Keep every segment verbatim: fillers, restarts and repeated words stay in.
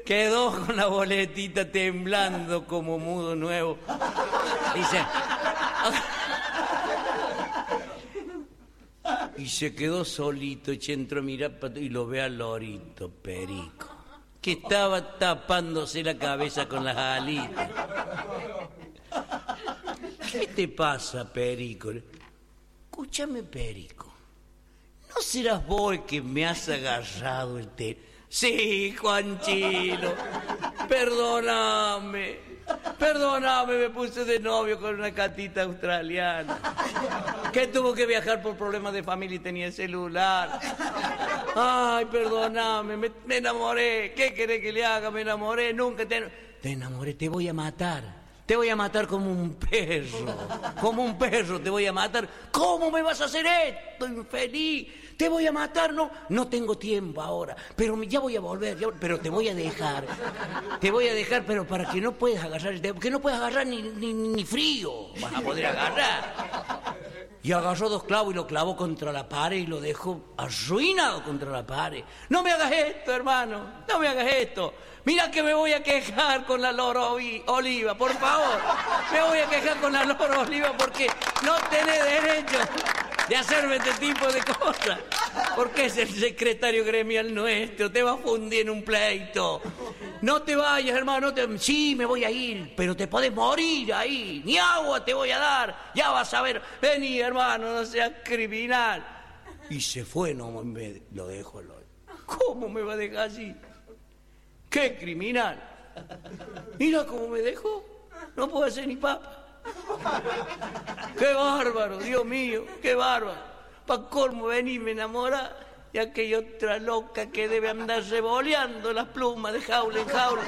Quedó con la boletita temblando como mudo nuevo. Dice... Y se quedó solito, y entró a mirar y lo ve al lorito, Perico, que estaba tapándose la cabeza con las alitas. ¿Qué te pasa, Perico? Escúchame, Perico. ¿No serás vos el que me has agarrado el té? Sí, Juanchilo. Perdóname. Perdóname, me puse de novio con una catita australiana que tuvo que viajar por problemas de familia y tenía el celular. Ay, perdóname, me, me enamoré. ¿Qué querés que le haga? Me enamoré, nunca te... Te enamoré, te voy a matar. Te voy a matar como un perro. Como un perro te voy a matar. ¿Cómo me vas a hacer esto, infeliz? Te voy a matar, no, no tengo tiempo ahora, pero ya voy a volver, ya, pero te voy a dejar, te voy a dejar, pero para que no puedas agarrar el dedo, porque no puedes agarrar ni, ni, ni frío, vas a poder agarrar. Y agarró dos clavos y lo clavó contra la pared y lo dejó arruinado contra la pared. No me hagas esto, hermano, no me hagas esto. Mira que me voy a quejar con la Lora Oliva, por favor. Me voy a quejar con la Lora Oliva porque no tenés derecho de hacerme este tipo de cosas. Porque es el secretario gremial nuestro, te va a fundir en un pleito. No te vayas, hermano, no te... Sí, me voy a ir, pero te podés morir ahí. Ni agua te voy a dar, ya vas a ver. Vení, hermano, no seas criminal. Y se fue, no me lo dejo. Lo... ¿Cómo me va a dejar así? ¡Qué criminal! Mira cómo me dejó. No puedo hacer ni papa. ¡Qué bárbaro, Dios mío! ¡Qué bárbaro! Pa' colmo, vení, me enamora. Y aquella otra loca que debe andar revoleando las plumas de jaula en jaula.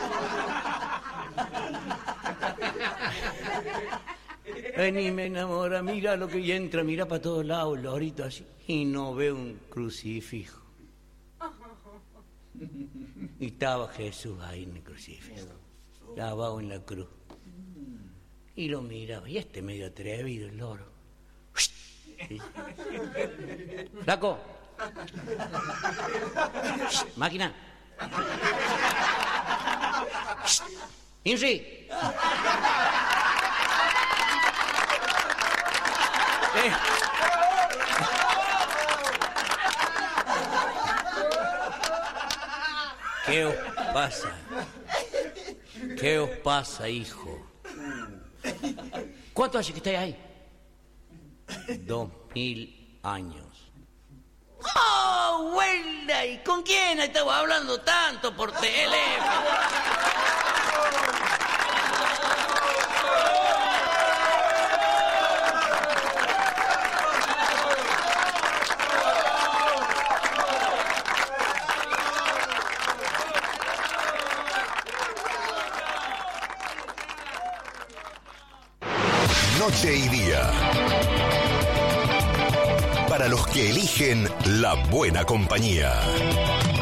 Vení, me enamora. Mira lo que y entra, mira para todos lados, el lorito así. Y no ve un crucifijo. Y estaba Jesús ahí en el crucifijo, lavado en la cruz. Y lo miraba, y este medio atrevido, el loro. ¡Flaco! ¡Máquina! ¡Inri! Eh. ¿Qué os pasa? ¿Qué os pasa, hijo? ¿Cuánto hace que estáis ahí? Dos mil años. ¡Oh, abuela! ¿Y con quién estaba hablando tanto por teléfono? Noche y día. Para los que eligen la buena compañía.